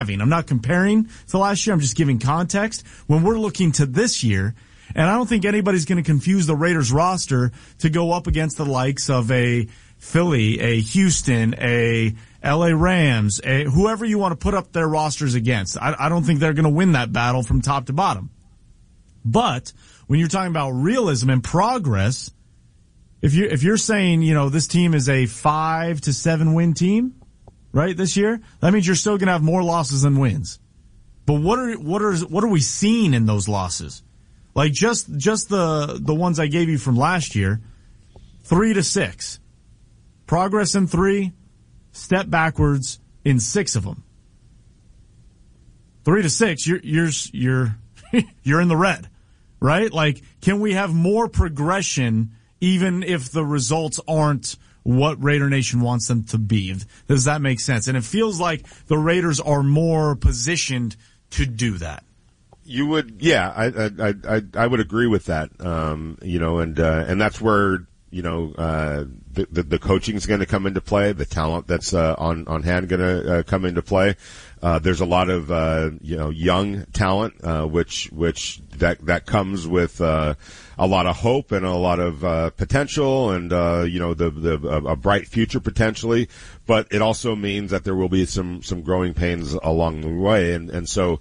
having. I'm not comparing to last year. I'm just giving context. When we're looking to this year, and I don't think anybody's going to confuse the Raiders roster to go up against the likes of a Philly, a Houston, a LA Rams, whoever you want to put up their rosters against. I don't think they're going to win that battle from top to bottom. But when you're talking about realism and progress, if you're saying, this team is a 5 to 7 win team, right, this year, that means you're still going to have more losses than wins. But what are we seeing in those losses? Like just the ones I gave you from last year, 3 to 6. Progress in 3, step backwards in 6 of them. 3 to 6, you're in the red, right? Like, can we have more progression even if the results aren't what Raider Nation wants them to be? Does that make sense? And it feels like the Raiders are more positioned to do that. You would, yeah, I would agree with that. And that's where, the coaching's going to come into play, the talent that's on hand going to come into play. There's a lot of young talent, which that comes with a lot of hope and a lot of potential, and a bright future potentially. But it also means that there will be some growing pains along the way, and so.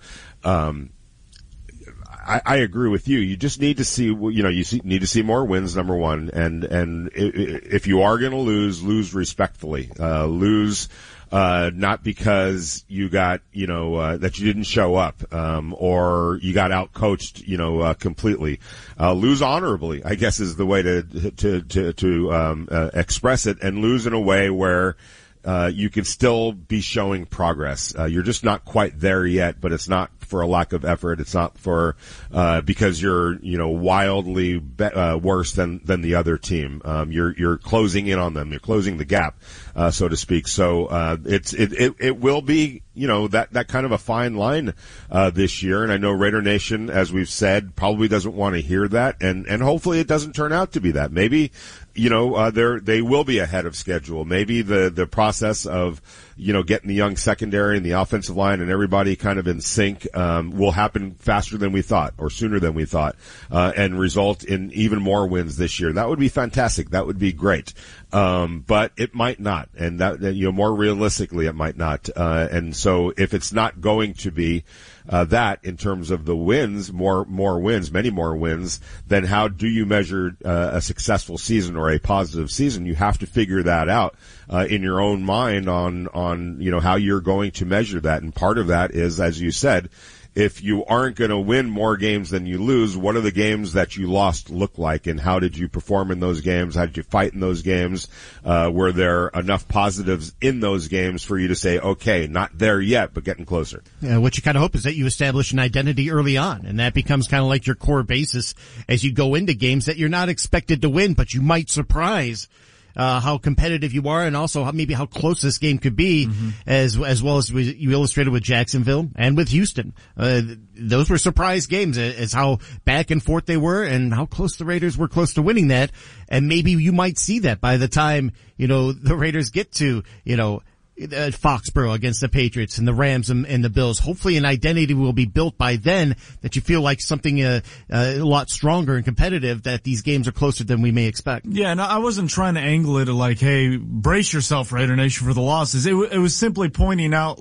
I agree with you. You just need to see, need to see more wins, number one. And if you are going to lose respectfully. Lose, not because you got, that you didn't show up, or you got out-coached, completely. Lose honorably, I guess, is the way to express it, and lose in a way where, you can still be showing progress. You're just not quite there yet, but it's not for a lack of effort. It's not for, because you're, wildly worse than the other team. You're closing in on them. You're closing the gap, so to speak. So, it will be, that kind of a fine line, this year. And I know Raider Nation, as we've said, probably doesn't want to hear that. And hopefully it doesn't turn out to be that. Maybe, they will be ahead of schedule. Maybe the process of, getting the young secondary and the offensive line and everybody kind of in sync, will happen faster than we thought, or sooner than we thought, and result in even more wins this year. That would be fantastic. That would be great. But it might not. And that, more realistically, it might not. And so if it's not going to be, that in terms of the wins, more wins, many more wins, then how do you measure a successful season or a positive season? You have to figure that out in your own mind on how you're going to measure that. And part of that is, as you said, if you aren't going to win more games than you lose, what are the games that you lost look like, and how did you perform in those games? How did you fight in those games? Were there enough positives in those games for you to say, okay, not there yet, but getting closer? Yeah, what you kind of hope is that you establish an identity early on, and that becomes kind of like your core basis as you go into games that you're not expected to win, but you might surprise how competitive you are, and also how close this game could be, as well as you illustrated with Jacksonville and with Houston. Those were surprise games as how back and forth they were, and how close the Raiders were close to winning that. And maybe you might see that by the time, the Raiders get to, Foxborough against the Patriots and the Rams and the Bills. Hopefully an identity will be built by then that you feel like something a lot stronger and competitive, that these games are closer than we may expect. Yeah, no, I wasn't trying to angle it like, hey, brace yourself, Raider Nation, for the losses. It was simply pointing out,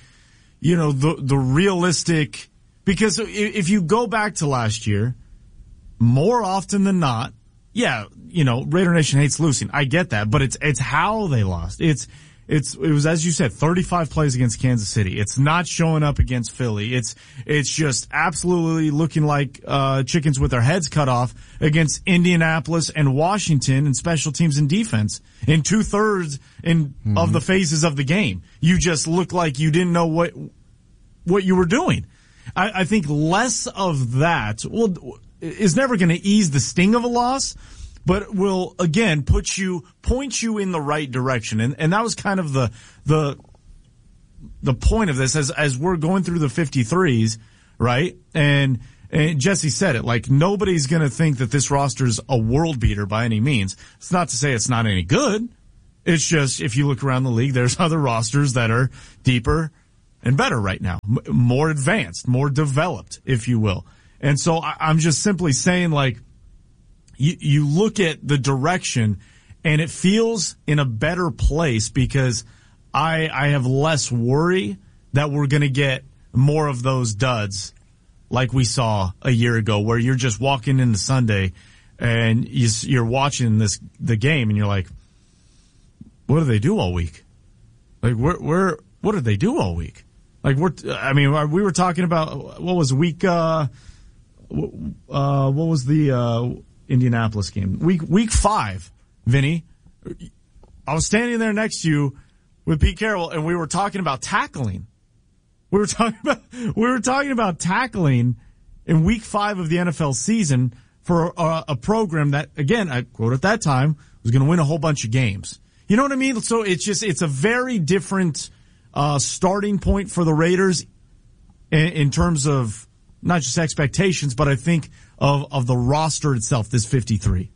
the realistic, because if you go back to last year, more often than not, yeah, Raider Nation hates losing. I get that, but it's how they lost. It was, as you said, 35 plays against Kansas City. It's not showing up against Philly. It's just absolutely looking like, chickens with their heads cut off against Indianapolis and Washington and special teams and defense in 2/3 of the phases of the game. You just look like you didn't know what you were doing. I think less of that, is never going to ease the sting of a loss, but will again point you in the right direction. And that was kind of the point of this as we're going through the 53s, right? And Jesse said it, like, nobody's going to think that this roster's a world beater by any means. It's not to say it's not any good. It's just, if you look around the league, there's other rosters that are deeper and better right now, more advanced, more developed, if you will. And so I'm just simply saying, like, you look at the direction and it feels in a better place because I have less worry that we're going to get more of those duds like we saw a year ago, where you're just walking into Sunday and you're watching the game and you're like, what do they do all week? Like, what did they do all week? Like, we were talking about, what was week, what was the, Indianapolis game? Week 5, Vinny. I was standing there next to you with Pete Carroll and we were talking about tackling. We were talking about tackling in week 5 of the NFL season for a program that, again, I quote at that time, was going to win a whole bunch of games. You know what I mean? So it's a very different starting point for the Raiders in terms of not just expectations, but I think of the roster itself, this 53.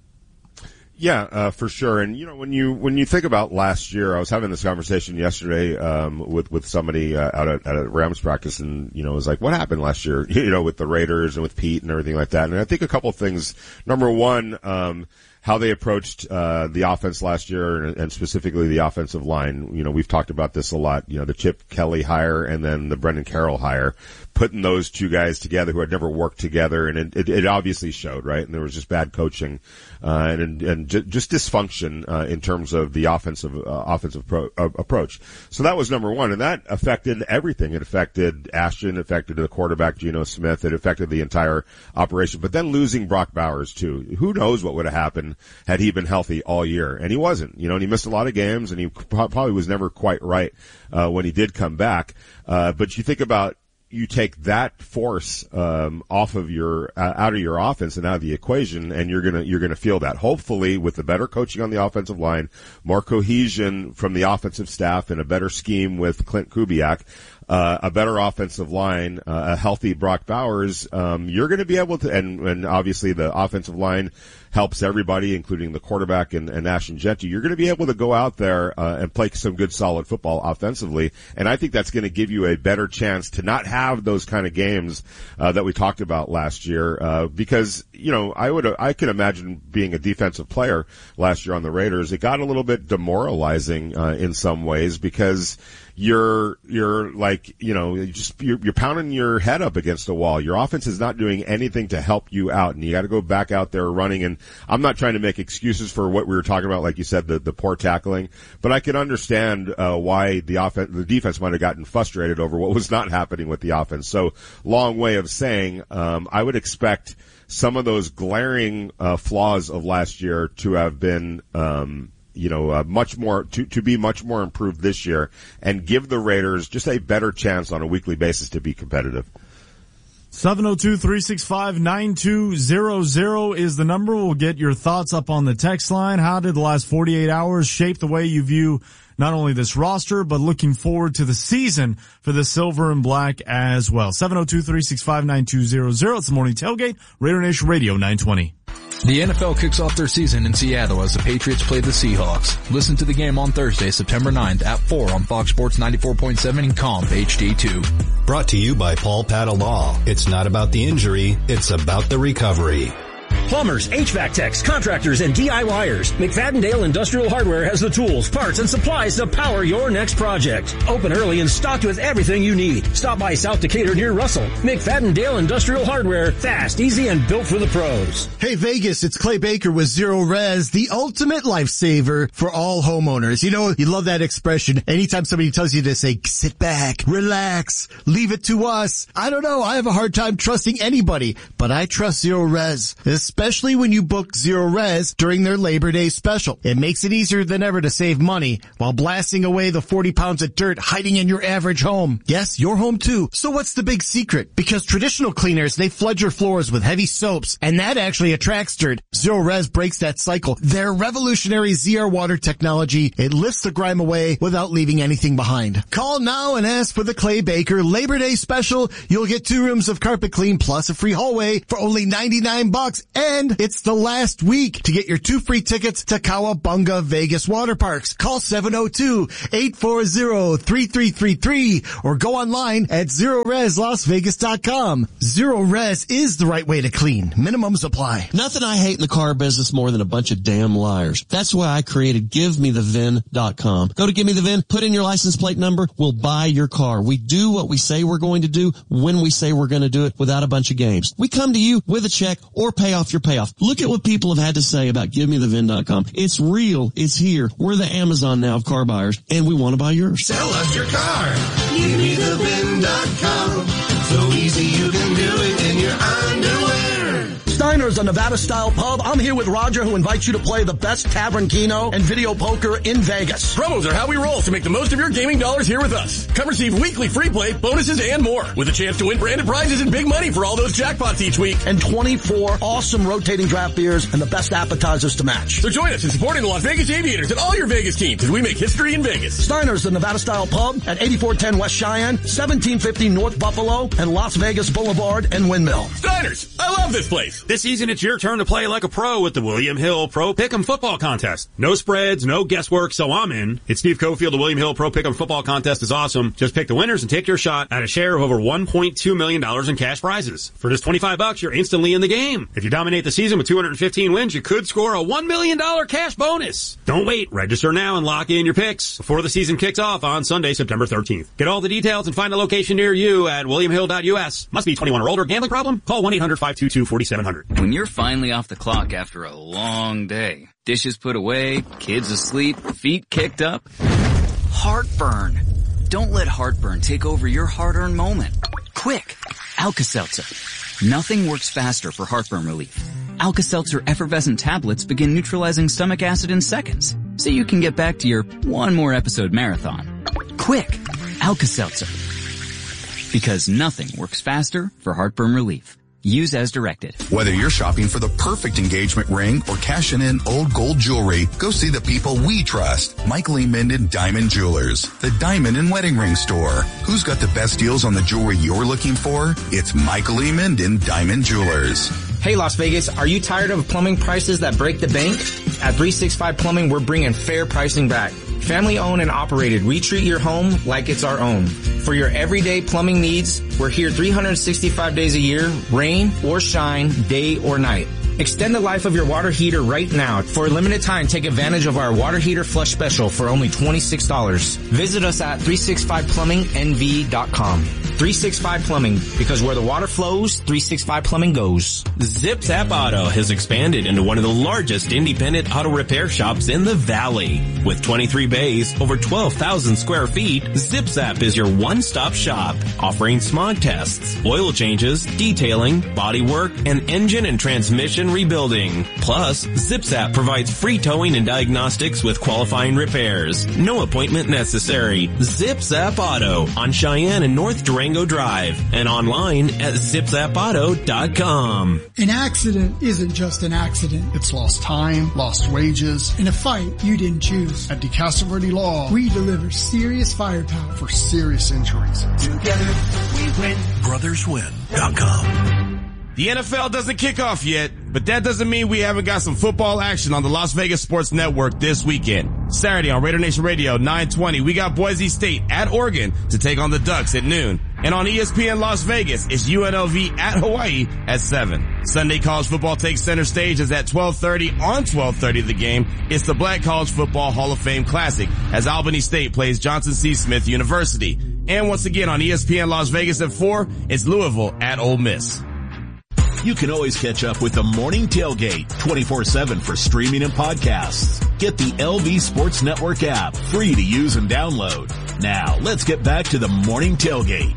Yeah, for sure. And when you think about last year, I was having this conversation yesterday with somebody out at a Rams practice, and it was like, what happened last year? With the Raiders and with Pete and everything like that. And I think a couple of things. Number one, how they approached the offense last year, and specifically the offensive line. We've talked about this a lot. The Chip Kelly hire and then the Brendan Carroll hire, putting those two guys together who had never worked together, and it obviously showed, right? And there was just bad coaching and just dysfunction in terms of the offensive approach. So that was number one, and that affected everything. It affected Ashton, it affected the quarterback Geno Smith, it affected the entire operation. But then losing Brock Bowers too, who knows what would have happened had he been healthy all year, and he wasn't. And he missed a lot of games, and he probably was never quite right when he did come back. But you think about, you take that force off of out of your offense and out of the equation, and you're gonna feel that. Hopefully, with the better coaching on the offensive line, more cohesion from the offensive staff, and a better scheme with Clint Kubiak, a better offensive line, a healthy Brock Bowers, you're going to be able to, and obviously the offensive line helps everybody, including the quarterback and Ashton Jeanty. You're going to be able to go out there and play some good, solid football offensively, and I think that's going to give you a better chance to not have those kind of games that we talked about last year. Because I can imagine being a defensive player last year on the Raiders. It got a little bit demoralizing in some ways because you're like, you're pounding your head up against the wall. Your offense is not doing anything to help you out, and you got to go back out there running. And I'm not trying to make excuses for what we were talking about, like you said, the poor tackling, but I can understand why the defense might have gotten frustrated over what was not happening with the offense. So, long way of saying, I would expect some of those glaring flaws of last year to have been much more to be much more improved this year, and give the Raiders just a better chance on a weekly basis to be competitive. 702-365-9200 is the number. We'll get your thoughts up on the text line. How did the last 48 hours shape the way you view not only this roster, but looking forward to the season for the Silver and Black as well? 702-365-9200. It's the Morning Tailgate, Raider Nation Radio 920. The NFL kicks off their season in Seattle as the Patriots play the Seahawks. Listen to the game on Thursday, September 9th at 4 on Fox Sports 94.7 and Comp HD2. Brought to you by Paul Pata Law. It's not about the injury, it's about the recovery. Plumbers, HVAC techs, contractors, and DIYers. McFadden-Dale Industrial Hardware has the tools, parts, and supplies to power your next project. Open early and stocked with everything you need. Stop by South Decatur near Russell. McFadden-Dale Industrial Hardware. Fast, easy, and built for the pros. Hey Vegas, it's Clay Baker with Zero Res, the ultimate lifesaver for all homeowners. You love that expression. Anytime somebody tells you to say, sit back, relax, leave it to us. I don't know. I have a hard time trusting anybody, but I trust Zero Res, especially when you book Zero Res during their Labor Day special. It makes it easier than ever to save money while blasting away the 40 pounds of dirt hiding in your average home. Yes, your home too. So what's the big secret? Because traditional cleaners, they flood your floors with heavy soaps, and that actually attracts dirt. Zero Res breaks that cycle. Their revolutionary ZR water technology, it lifts the grime away without leaving anything behind. Call now and ask for the Clay Baker Labor Day special. You'll get 2 rooms of carpet clean plus a free hallway for only $99. And it's the last week to get your 2 free tickets to Cowabunga Vegas Water Parks. Call 702-840-3333 or go online at ZeroResLasVegas.com. Zero Res is the right way to clean. Minimums apply. Nothing I hate in the car business more than a bunch of damn liars. That's why I created GiveMeTheVin.com. Go to Give Me the VIN, put in your license plate number, we'll buy your car. We do what we say we're going to do when we say we're going to do it without a bunch of games. We come to you with a check or pay off your payoff. Look at what people have had to say about GiveMeTheVin.com. It's real. It's here. We're the Amazon now of car buyers, and we want to buy yours. Sell us your car. GiveMeTheVin.com. So easy you can do it in your underwear. Steiner's, a Nevada-style pub. I'm here with Roger, who invites you to play the best tavern keno and video poker in Vegas. Promos are how we roll, so make the most of your gaming dollars here with us. Come receive weekly free play, bonuses, and more, with a chance to win branded prizes and big money for all those jackpots each week. And 24 awesome rotating draft beers and the best appetizers to match. So join us in supporting the Las Vegas Aviators and all your Vegas teams as we make history in Vegas. Steiner's, the Nevada-style pub at 8410 West Cheyenne, 1750 North Buffalo, and Las Vegas Boulevard and Windmill. Steiner's, I love this place. This season, it's your turn to play like a pro with the William Hill Pro Pick'em Football Contest. No spreads, no guesswork, so I'm in. It's Steve Cofield. The William Hill Pro Pick'em Football Contest is awesome. Just pick the winners and take your shot at a share of over $1.2 million in cash prizes. For just $25, you're instantly in the game. If you dominate the season with 215 wins, you could score a $1 million cash bonus. Don't wait. Register now and lock in your picks before the season kicks off on Sunday, September 13th. Get all the details and find a location near you at williamhill.us. Must be 21 or older. Gambling problem? Call 1-800-522-4700. When you're finally off the clock after a long day, dishes put away, kids asleep, feet kicked up, heartburn. Don't let heartburn take over your hard-earned moment. Quick, Alka-Seltzer. Nothing works faster for heartburn relief. Alka-Seltzer effervescent tablets begin neutralizing stomach acid in seconds, so you can get back to your one more episode marathon. Quick, Alka-Seltzer. Because nothing works faster for heartburn relief. Use as directed. Whether you're shopping for the perfect engagement ring or cashing in old gold jewelry, go see the people we trust. Michael E. Minden Diamond Jewelers, the diamond and wedding ring store. Who's got the best deals on the jewelry you're looking for? It's Michael E. Minden Diamond Jewelers. Hey Las Vegas, are you tired of plumbing prices that break the bank? At 365 Plumbing, we're bringing fair pricing back. Family owned and operated, we treat your home like it's our own. For your everyday plumbing needs, we're here 365 days a year, rain or shine, day or night. Extend the life of your water heater right now. For a limited time, take advantage of our water heater flush special for only $26. Visit us at 365plummingnv.com. 365 Plumbing, because where the water flows, 365 Plumbing goes. ZipZap Auto has expanded into one of the largest independent auto repair shops in the Valley. With 23 bays, over 12,000 square feet, ZipZap is your one-stop shop, offering smog tests, oil changes, detailing, body work, and engine and transmission rebuilding. Plus, ZipZap provides free towing and diagnostics with qualifying repairs. No appointment necessary. ZipZap Auto on Cheyenne and North Durango Drive and online at zipzapauto.com. An accident isn't just an accident. It's lost time, lost wages, in a fight you didn't choose. At DeCastleverdi Law, we deliver serious firepower for serious injuries. Together we win. BrothersWin.com. The NFL doesn't kick off yet, but that doesn't mean we haven't got some football action on the Las Vegas Sports Network this weekend. Saturday on Raider Nation Radio, 920, we got Boise State at Oregon to take on the Ducks at noon. And on ESPN Las Vegas, it's UNLV at Hawaii at 7. Sunday college football takes center stage as at 12:30 on 12:30 the game. It's the Black College Football Hall of Fame Classic as Albany State plays Johnson C. Smith University. And once again on ESPN Las Vegas at 4, it's Louisville at Ole Miss. You can always catch up with the Morning Tailgate 24/7 for streaming and podcasts. Get the LV Sports Network app, free to use and download. Now, let's get back to the Morning Tailgate.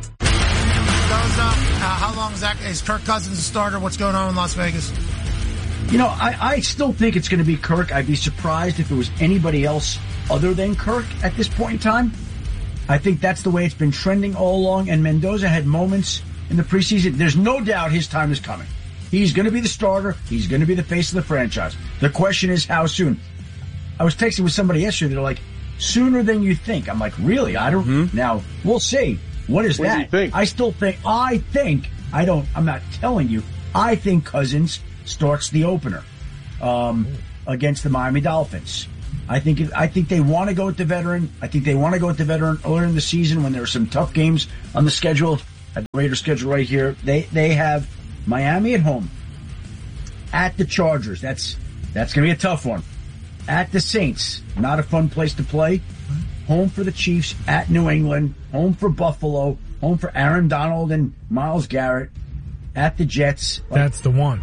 How long is Kirk Cousins a starter? What's going on in Las Vegas? You know, I still think it's going to be Kirk. I'd be surprised if it was anybody else other than Kirk at this point in time. I think that's the way it's been trending all along, and Mendoza had moments in the preseason. There's no doubt his time is coming. He's going to be the starter. He's going to be the face of the franchise. The question is how soon. I was texting with somebody yesterday. They're like, sooner than you think. I'm like, really? I don't. Now, we'll see. What is that? Do you think? I'm not telling you. I think Cousins starts the opener against the Miami Dolphins. I think they want to go with the veteran. I think they want to go with the veteran earlier in the season when there are some tough games on the schedule. At the Raiders schedule right here, they have Miami at home, at the Chargers. That's going to be a tough one. At the Saints, not a fun place to play. Home for the Chiefs, at New England, home for Buffalo, home for Aaron Donald and Myles Garrett, at the Jets. That's the one.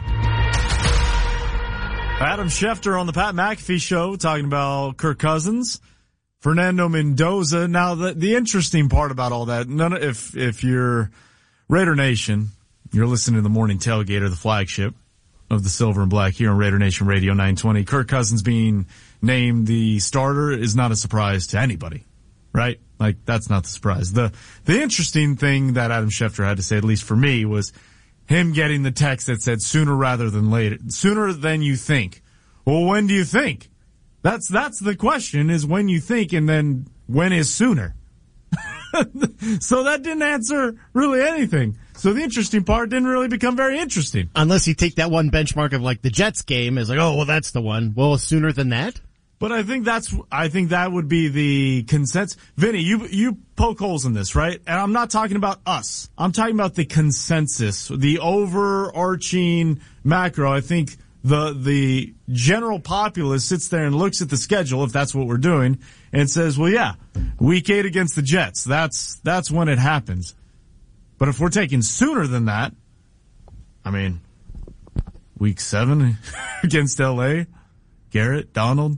Adam Schefter on the Pat McAfee Show talking about Kirk Cousins, Fernando Mendoza. Now, the interesting part about all that, if you're Raider Nation, you're listening to the Morning Tailgater, the flagship of the Silver and Black here on Raider Nation Radio 920. Kirk Cousins being named the starter is not a surprise to anybody, right? Like, that's not the surprise. The interesting thing that Adam Schefter had to say, at least for me, was him getting the text that said sooner rather than later, sooner than you think. Well, when do you think? That's the question, is when you think, and then when is sooner? So that didn't answer really anything. So the interesting part didn't really become very interesting. Unless you take that one benchmark of like the Jets game as like, oh, well, that's the one. Well, sooner than that? But I think that would be the consensus. Vinny, you poke holes in this, right? And I'm not talking about us. I'm talking about the consensus, the overarching macro. I think the general populace sits there and looks at the schedule, if that's what we're doing, and says, well, yeah, week 8 against the Jets. That's when it happens. But if we're taking sooner than that, I mean, week 7 against LA, Garrett, Donald.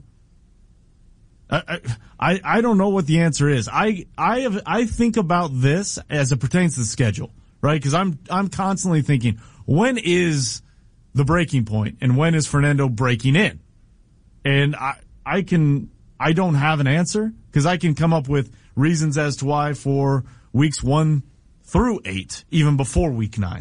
I don't know what the answer is. I think about this as it pertains to the schedule, right? Because I'm constantly thinking, when is the breaking point and when is Fernando breaking in? And I don't have an answer because I can come up with reasons as to why for weeks 1 through 8, even before week 9.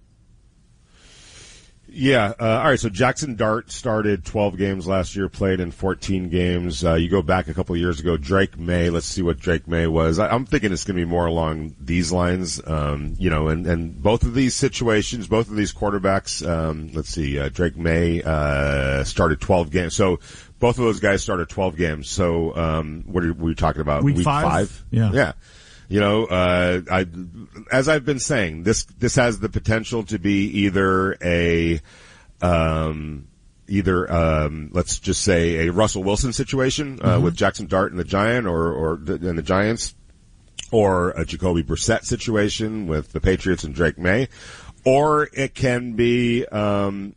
Yeah. All right. So Jackson Dart started 12 games last year, played in 14 games. You go back a couple of years ago, Drake May. Let's see what Drake May was. I'm thinking it's going to be more along these lines. And both of these situations, both of these quarterbacks, let's see, Drake May, started 12 games. So both of those guys started 12 games. So, what are we talking about? Week 5? Yeah. Yeah. You know, as I've been saying, this has the potential to be either let's just say a Russell Wilson situation, with Jackson Dart and the Giants, or a Jacoby Brissett situation with the Patriots and Drake May. Or it can be, what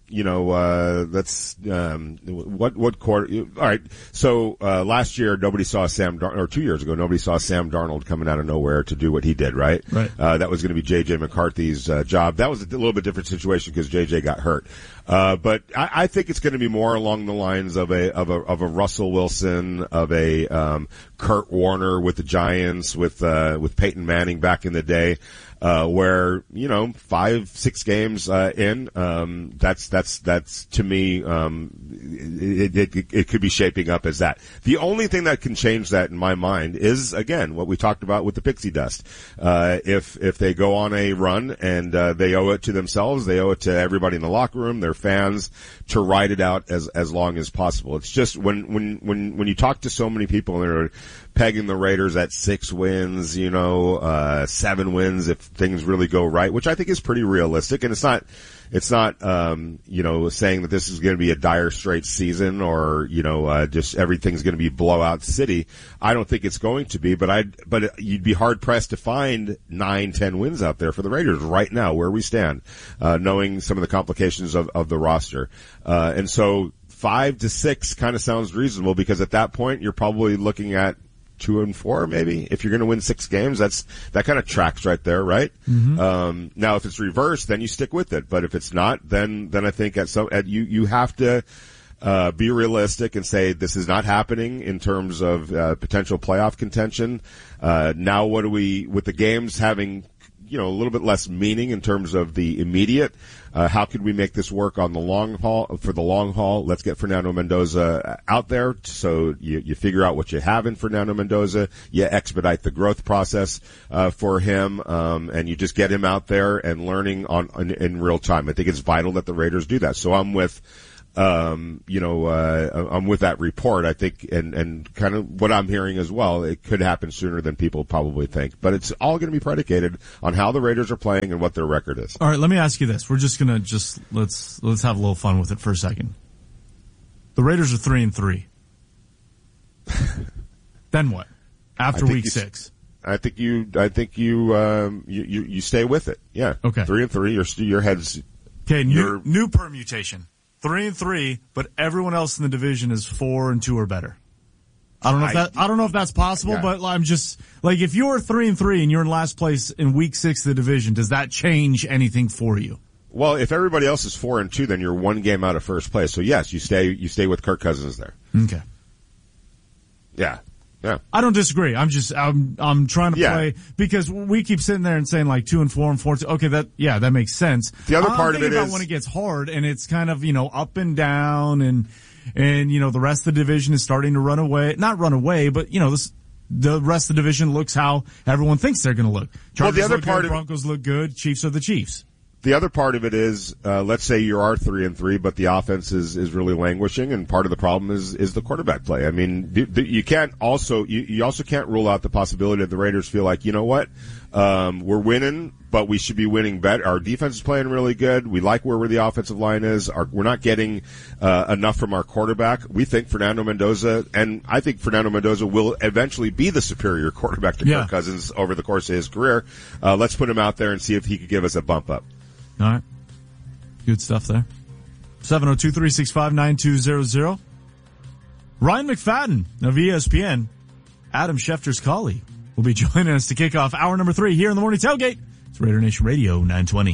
quarter? All right. So, last year, nobody saw or 2 years ago, nobody saw Sam Darnold coming out of nowhere to do what he did, right? Right. That was going to be J.J. McCarthy's, job. That was a little bit different situation because J.J. got hurt. But I think it's going to be more along the lines of a Russell Wilson, of a, Kurt Warner with the Giants, with Peyton Manning back in the day. Where, 5-6 games, in, that's to me, it could be shaping up as that. The only thing that can change that in my mind is, again, what we talked about with the pixie dust. If they go on a run and, they owe it to themselves, they owe it to everybody in the locker room, their fans, to ride it out as long as possible. It's just when you talk to so many people and they're pegging the Raiders at 6 wins, 7 wins if things really go right, which I think is pretty realistic. And it's not, saying that this is going to be a dire straits season or, just everything's going to be blowout city. I don't think it's going to be, but you'd be hard pressed to find 9-10 wins out there for the Raiders right now where we stand, knowing some of the complications of the roster. And so 5 to 6 kind of sounds reasonable because at that point you're probably looking at 2-4 maybe. If you're going to win 6 games, that kind of tracks right there, right? Mm-hmm. Now if it's reversed, then you stick with it. But if it's not, then I think you have to, be realistic and say this is not happening in terms of, potential playoff contention. Now what do we, with the games having, a little bit less meaning in terms of the immediate. How could we make this work on the long haul, for the long haul? Let's get Fernando Mendoza out there. So you figure out what you have in Fernando Mendoza. You expedite the growth process, for him, and you just get him out there and learning in real time. I think it's vital that the Raiders do that. So I'm with, I'm with that report. I think, and kind of what I'm hearing as well, it could happen sooner than people probably think. But it's all going to be predicated on how the Raiders are playing and what their record is. All right, let me ask you this. We're just going to let's have a little fun with it for a second. The Raiders are 3-3. Then what? After week 6? I think you stay with it. Yeah. Okay. 3-3. Your head's. Okay. New permutation. 3-3, but everyone else in the division is 4-2 or better. I don't know if that's possible, but I'm just like, if you're 3-3 and you're in last place in week 6 of the division, does that change anything for you? Well, if everybody else is 4-2, then you're one game out of first place. So yes, you stay with Kirk Cousins there. Okay. Yeah. Yeah. I don't disagree. I'm trying to play, because we keep sitting there and saying like 2-4 and 4-2. Okay, that makes sense. The other part of it is when it gets hard and it's kind of, up and down and the rest of the division is starting to not run away, but the rest of the division looks how everyone thinks they're going to look. Chargers the other look part good, Broncos look good, Chiefs are the Chiefs. The other part of it is, let's say you are 3-3, but the offense is really languishing, and part of the problem is the quarterback play. I mean, you also can't rule out the possibility that the Raiders feel like, you know what, we're winning, but we should be winning better. Our defense is playing really good. We like where the offensive line is. We're not getting enough from our quarterback. We think Fernando Mendoza, and I think Fernando Mendoza will eventually be the superior quarterback to Kirk Cousins over the course of his career. Let's put him out there and see if he could give us a bump up. All right. Good stuff there. 702-365-9200. Ryan McFadden of ESPN, Adam Schefter's colleague, will be joining us to kick off hour number 3 here in the Morning Tailgate. It's Raider Nation Radio 920.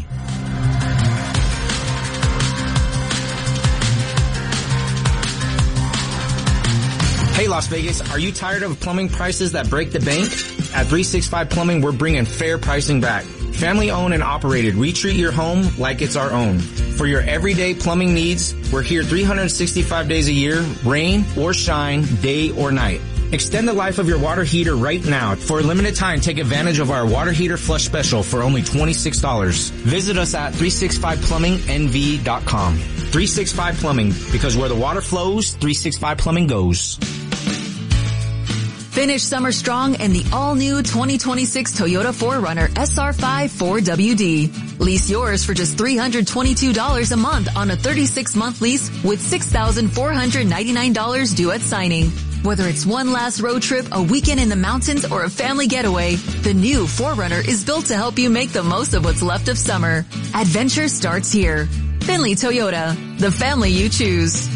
Hey Las Vegas, are you tired of plumbing prices that break the bank? At 365 Plumbing, we're bringing fair pricing back. Family owned and operated, we treat your home like it's our own. For your everyday plumbing needs, we're here 365 days a year, rain or shine, day or night. Extend the life of your water heater right now. For a limited time, take advantage of our water heater flush special for only $26. Visit us at 365plumbingnv.com. 365 Plumbing, because where the water flows, 365 Plumbing goes. Finish summer strong in the all-new 2026 Toyota 4Runner SR5 4WD. Lease yours for just $322 a month on a 36-month lease with $6,499 due at signing. Whether it's one last road trip, a weekend in the mountains, or a family getaway, the new 4Runner is built to help you make the most of what's left of summer. Adventure starts here. Finley Toyota, the family you choose.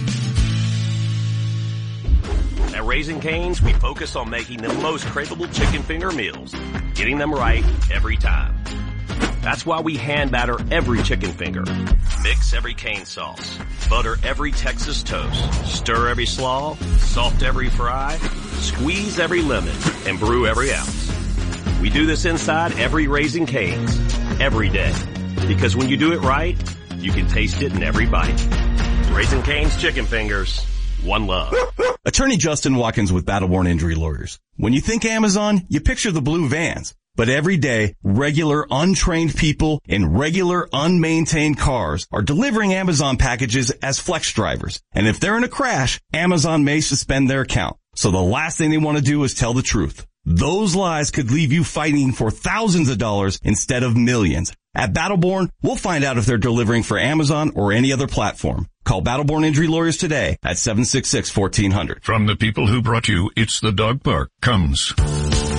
At Raising Cane's, we focus on making the most craveable chicken finger meals, getting them right every time. That's why we hand batter every chicken finger, mix every cane sauce, butter every Texas toast, stir every slaw, salt every fry, squeeze every lemon, and brew every ounce. We do this inside every Raising Cane's, every day. Because when you do it right, you can taste it in every bite. Raising Cane's chicken fingers. One love. Attorney Justin Watkins with Battleborn Injury Lawyers. When you think Amazon, you picture the blue vans. But every day, regular untrained people in regular unmaintained cars are delivering Amazon packages as flex drivers. And if they're in a crash, Amazon may suspend their account. So the last thing they want to do is tell the truth. Those lies could leave you fighting for thousands of dollars instead of millions. At Battleborn, we'll find out if they're delivering for Amazon or any other platform. Call Battleborn Injury Lawyers today at 766-1400. From the people who brought you It's the Dog Park comes